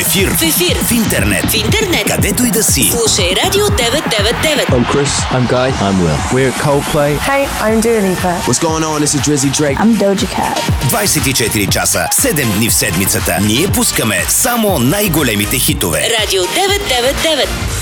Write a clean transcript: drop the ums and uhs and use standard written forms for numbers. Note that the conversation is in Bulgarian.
ефир. В ефир. В интернет. В интернет. Където и да си. Слушай Радио 999. I'm Chris. I'm Guy. I'm Will. We're Coldplay. Hey, I'm Dua Lipa. What's going on? This is Drizzy Drake. I'm Doja Cat. 24 часа, 7 дни в седмицата. Ние пускаме само най-големите хитове. Радио 999.